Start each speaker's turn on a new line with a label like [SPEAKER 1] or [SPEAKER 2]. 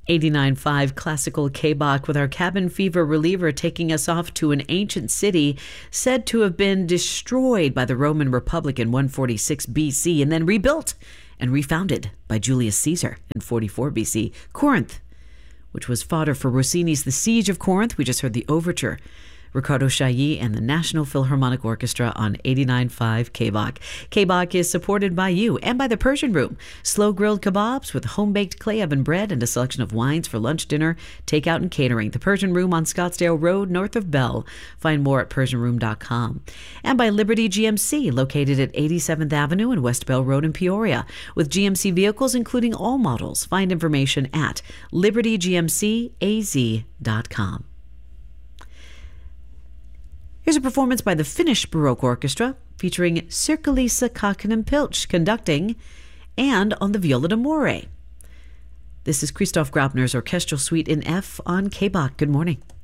[SPEAKER 1] 89.5 Classical K-Bach with our cabin fever reliever taking us off to an ancient city said to have been destroyed by the Roman Republic in 146 BC and then rebuilt and refounded by Julius Caesar in 44 BC. Corinth, which was fodder for Rossini's The Siege of Corinth. We just heard the overture. Riccardo Chailly and the National Philharmonic Orchestra on 89.5 K-Bach. K-Bach is supported by you and by the Persian Room. Slow-grilled kebabs with home-baked clay oven bread and a selection of wines for lunch, dinner, takeout, and catering. The Persian Room on Scottsdale Road, north of Bell. Find more at PersianRoom.com. And by Liberty GMC, located at 87th Avenue and West Bell Road in Peoria. With GMC vehicles, including all models. Find information at libertygmcaz.com. Here's a performance by the Finnish Baroque Orchestra featuring Sirkka-Liisa Kakkonen-Pilch conducting and on the viola d'amore. This is Christoph Graupner's Orchestral Suite in F on K-Bach. Good morning.